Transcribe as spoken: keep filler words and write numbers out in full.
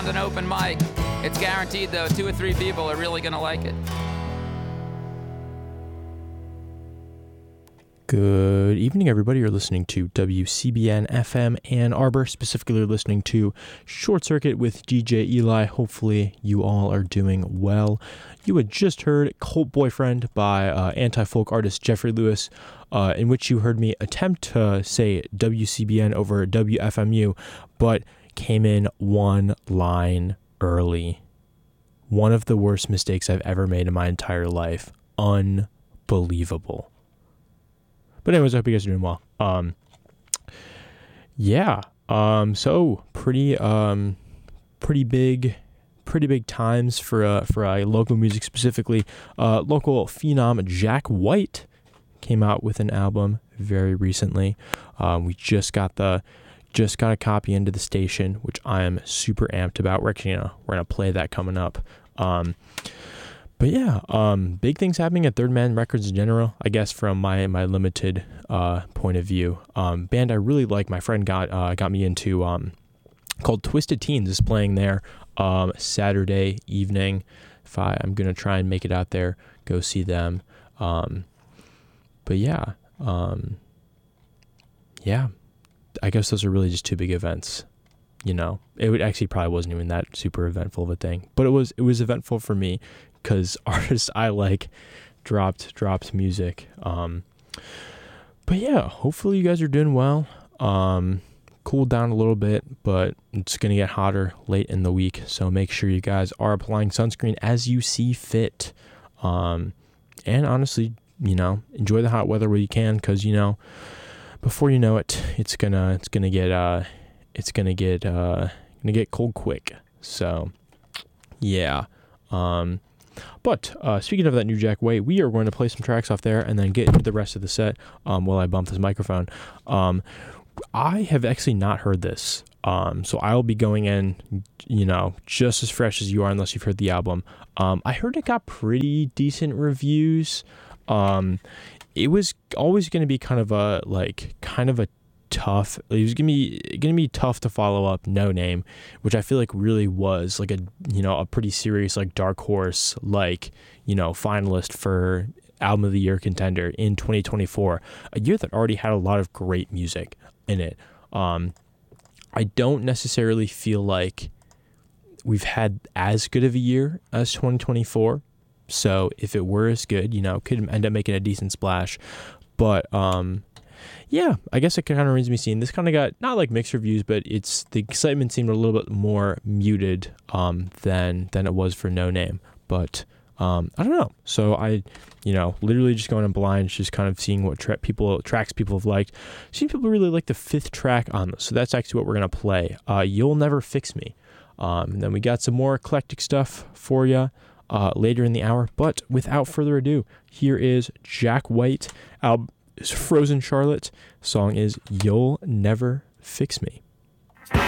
around an open mic. It's guaranteed, though, two or three people are really going to like it. Good evening, everybody. You're listening to W C B N F M Ann Arbor, specifically listening to Short Circuit with D J Eli. Hopefully you all are doing well. You had just heard Cult Boyfriend by uh, anti-folk artist Jeffrey Lewis, uh, in which you heard me attempt to say W C B N over W F M U, but came in one line early. One of the worst mistakes I've ever made in my entire life. Unbelievable. But anyways, I hope you guys are doing well. Um, yeah. Um, so pretty, um, pretty big, pretty big times for uh, for uh, local music specifically. Uh, local phenom Jack White came out with an album very recently. Um, we just got the just got a copy into the station, which I am super amped about. We're actually gonna we're gonna play that coming up. Um, But yeah, um, big things happening at Third Man Records in general, I guess, from my my limited uh, point of view. Um, band I really like, my friend got uh, got me into, um, called Twisted Teens, is playing there um, Saturday evening. If I, I'm going to try and make it out there, go see them. Um, but yeah, um, yeah, I guess those are really just two big events. You know, it would actually probably wasn't even that super eventful of a thing, but it was it was eventful for me because artists I like dropped dropped music. Um, but yeah, hopefully you guys are doing well. Um, cooled down a little bit, but it's gonna get hotter late in the week, so make sure you guys are applying sunscreen as you see fit. Um, and honestly, you know, enjoy the hot weather where you can, because you know, before you know it, it's gonna it's gonna get uh. It's gonna get uh gonna get cold quick. So yeah. Um but uh speaking of that new Jack White, we are going to play some tracks off there and then get into the rest of the set um while I bump this microphone. Um I have actually not heard this. Um so I'll be going in, you know, just as fresh as you are unless you've heard the album. Um I heard it got pretty decent reviews. Um it was always gonna be kind of a like kind of a tough it was gonna be gonna be tough to follow up No Name, which I feel like really was like a you know a pretty serious like dark horse, like, you know, finalist for album of the year contender in twenty twenty-four, a year that already had a lot of great music in it. um I don't necessarily feel like we've had as good of a year as twenty twenty-four, so if it were as good, you know, could end up making a decent splash. But um yeah, I guess it kind of remains to be seen. This kind of got not like mixed reviews, but it's the excitement seemed a little bit more muted um, than than it was for No Name. But um, I don't know. So I, you know, literally just going in blind, just kind of seeing what tra- people tracks people have liked. Seeing people really like the fifth track on this, so that's actually what we're gonna play. Uh, You'll Never Fix Me. Um, and then we got some more eclectic stuff for you uh, later in the hour. But without further ado, here is Jack White. Album is Frozen Charlotte. Song is You'll Never Fix Me.